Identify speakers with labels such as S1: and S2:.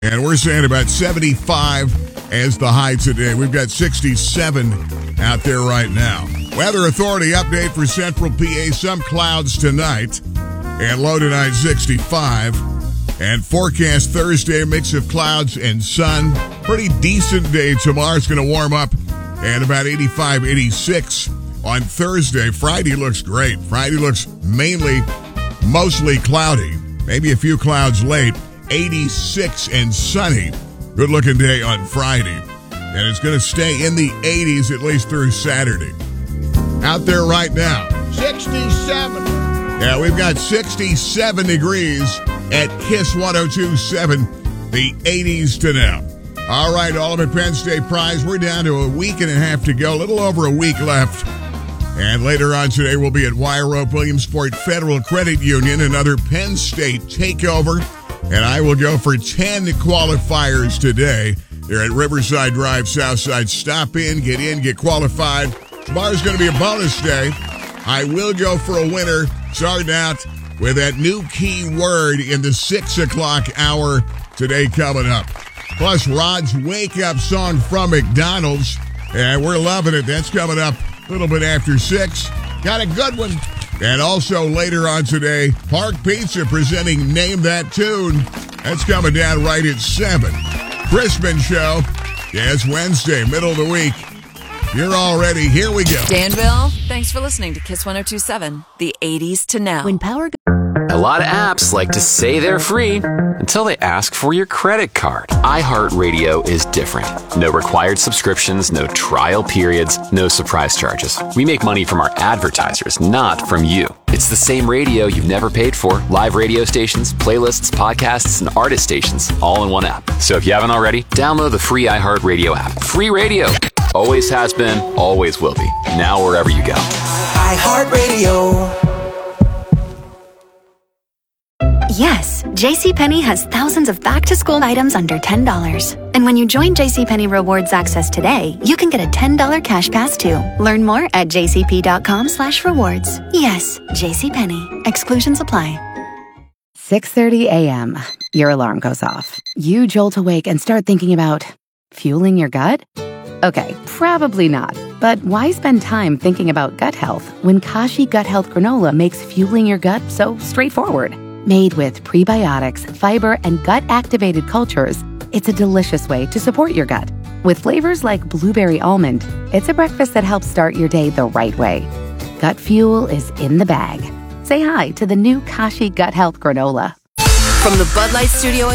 S1: And we're saying about 75 as the high today. We've got 67 out there right now. Weather Authority update for Central PA. Some clouds tonight and low tonight 65. And forecast Thursday, a mix of clouds and sun. Pretty decent day. Tomorrow's going to warm up and about 85, 86 on Thursday. Friday looks great. Friday looks mostly cloudy. Maybe a few clouds late. 86 and sunny. Good looking day on Friday. And it's going to stay in the 80s at least through Saturday. Out there right now, 67. Yeah, we've got 67 degrees at KISS 102.7, the 80s to now. All right, Ultimate Penn State Prize. We're down to a week and a half to go, a little over a week left. And later on today, we'll be at Wire Rope Williamsport Federal Credit Union, another Penn State takeover. And I will go for 10 qualifiers today. They're at Riverside Drive, Southside. Stop in, get qualified. Tomorrow's going to be a bonus day. I will go for a winner, starting out with that new key word in the 6 o'clock hour today coming up. Plus, Rod's wake-up song from McDonald's. And we're loving it. That's coming up a little bit after 6. Got a good one. And also later on today, Park Pizza presenting Name That Tune. That's coming down right at 7. Crispin Show. Yeah, it's Wednesday, middle of the week. You're all ready. Here we go.
S2: Danville, thanks for listening to KISS 102.7, the 80s to now.
S3: When power
S4: A lot of apps like to say they're free until they ask for your credit card. iHeartRadio is different. No required subscriptions, no trial periods, no surprise charges. We make money from our advertisers, not from you. It's the same radio you've never paid for. Live radio stations, playlists, podcasts, and artist stations, all in one app. So if you haven't already, download the free iHeartRadio app. Free radio. Always has been, always will be. Now wherever you go.
S5: iHeartRadio.
S3: Yes, JCPenney has thousands of back-to-school items under $10. And when you join JCPenney Rewards Access today, you can get a $10 cash pass too. Learn more at jcp.com/rewards. Yes, JCPenney. Exclusions apply.
S6: 6:30 a.m. Your alarm goes off. You jolt awake and start thinking about fueling your gut? Okay, probably not. But why spend time thinking about gut health when Kashi Gut Health Granola makes fueling your gut so straightforward? Made with prebiotics, fiber, and gut-activated cultures, it's a delicious way to support your gut. With flavors like blueberry almond, it's a breakfast that helps start your day the right way. Gut fuel is in the bag. Say hi to the new Kashi Gut Health Granola.
S2: From the Bud Light Studio